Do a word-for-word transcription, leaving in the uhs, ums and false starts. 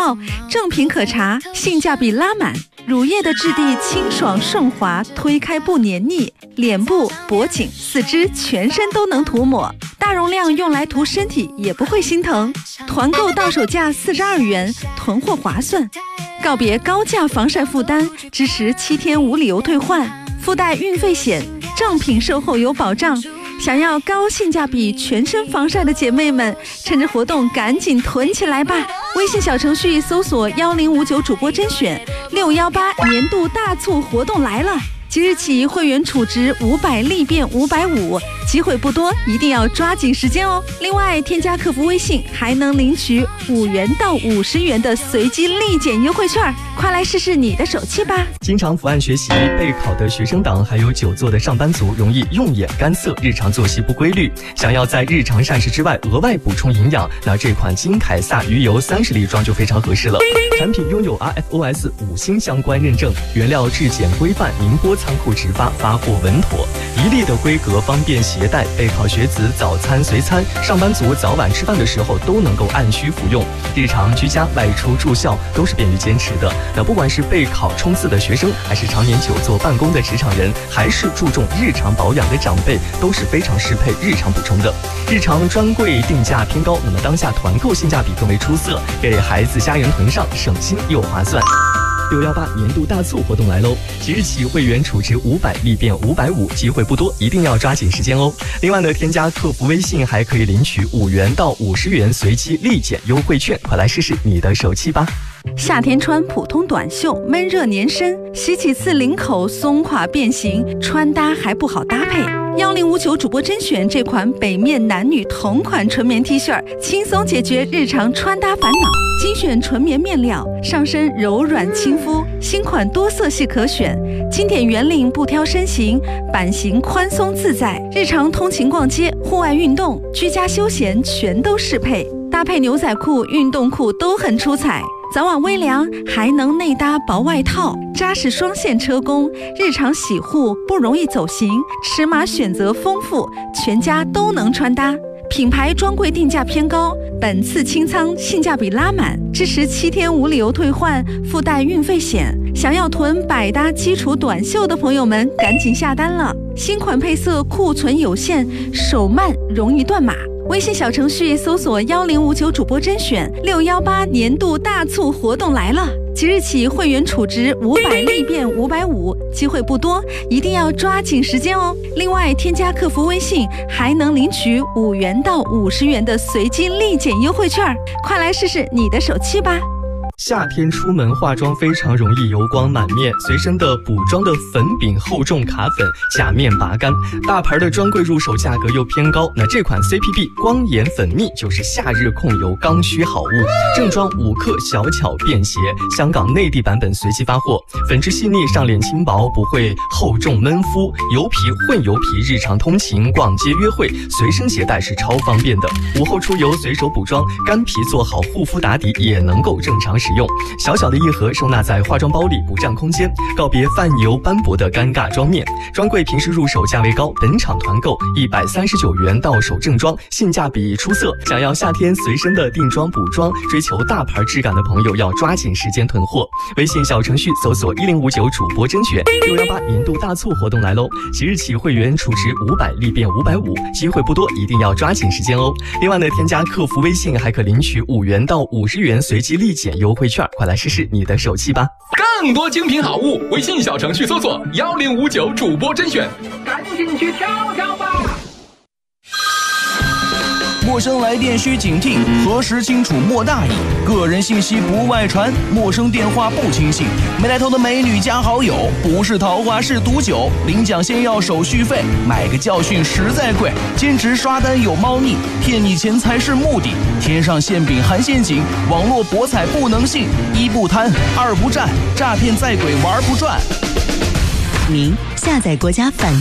号，正品可查，性价比拉满。乳液的质地清爽顺滑，推开不黏腻，脸部、脖颈、四肢、全身都能涂抹，大容量用来涂身体也不会心疼。团购到手价四十二元，囤货划算。告别高价防晒负担，支持七天无理由退换，附带运费险，正品售后有保障。想要高性价比全身防晒的姐妹们，趁着活动赶紧囤起来吧！微信小程序搜索幺零五九主播甄选，六幺八年度大促活动来了！即日起会员储值五百立变五百五，机会不多，一定要抓紧时间哦。另外，添加客服微信还能领取五元到五十元的随机立减优惠券，快来试试你的手气吧！ 经常伏案学习、备考的学生党，还有久坐的上班族，容易用眼干涩，日常作息不规律，想要在日常膳食之外额外补充营养，那这款金凯撒鱼油三十粒装就非常合适了。产品拥有 R F O S 五星相关认证，原料质检规范，宁波仓库直发，发货稳妥，一粒的规格方便携带，备考学子早餐随餐，上班族早晚吃饭的时候都能够按需服用，日常居家外出住校都是便于坚持的。那不管是备考冲刺的学生，还是常年久坐办公的职场人，还是注重日常保养的长辈，都是非常适配日常补充的。日常专柜定价偏高，那么当下团购性价比更为出色，给孩子家人囤上，省心又划算。六幺八年度大促活动来喽！即日起会员储值五百立变五百五，机会不多，一定要抓紧时间哦。另外呢，添加客服微信还可以领取五元到五十元随机立减优惠券，快来试试你的手气吧！ 夏天穿普通短袖，闷热粘身，洗几次领口松垮变形，穿搭还不好搭配。幺零五九主播甄选这款北面男女同款纯棉 T 恤，轻松解决日常穿搭烦恼。精选纯棉面料，上身柔软亲肤，新款多色系可选，经典圆领不挑身形，版型宽松自在，日常通勤逛街、户外运动、居家休闲全都适配，搭配牛仔裤、运动裤都很出彩。早晚微凉，还能内搭薄外套，扎实双线车工，日常洗护不容易走形，尺码选择丰富，全家都能穿搭。品牌专柜定价偏高，本次清仓性价比拉满，支持七天无理由退换，附带运费险。想要囤百搭基础短袖的朋友们，赶紧下单了！新款配色库存有限，手慢容易断码。微信小程序搜索幺零五九主播甄选，六幺八年度大促活动来了！即日起会员储值五百立变五百五，机会不多，一定要抓紧时间哦。另外，添加客服微信还能领取五元到五十元的随机立减优惠券，快来试试你的手气吧！ 夏天出门化妆非常容易油光满面，随身的补妆的粉饼厚重卡粉，假面拔干，大牌的专柜入手价格又偏高，那这款 C P B 光眼粉蜜就是夏日控油刚需好物，正装五克小巧便携，香港内地版本随机发货，粉质细腻，上脸轻薄，不会厚重闷肤，油皮混油皮，日常通勤逛街约会随身携带是超方便的，午后出游随手补妆，干皮做好护肤打底也能够正常使用，小小的一盒收纳在化妆包里不占空间，告别泛油斑驳的尴尬妆面。专柜平时入手价位高，本场团购一百三十九元到手正装，性价比出色。想要夏天随身的定妆补妆，追求大牌质感的朋友要抓紧时间囤货。微信小程序搜索一零五九主播甄选，六幺八年度大促活动来喽！即日起会员储值五百立变五百五，机会不多，一定要抓紧时间哦。另外呢，添加客服微信还可领取五元到五十元随机立减优惠券，快来试试你的手气吧！ 更多精品好物，微信小程序搜索幺零五九主播甄选，赶紧去挑挑吧！ 陌生来电需警惕，核实清楚莫大意，个人信息不外传，陌生电话不轻信，没来头的美女加好友，不是桃花是毒酒，领奖先要手续费，买个教训实在贵，兼职刷单有猫腻，骗你钱财是目的，天上馅饼含陷阱，网络博彩不能信，一不贪二不占，诈骗在鬼玩不转。 您下载国家反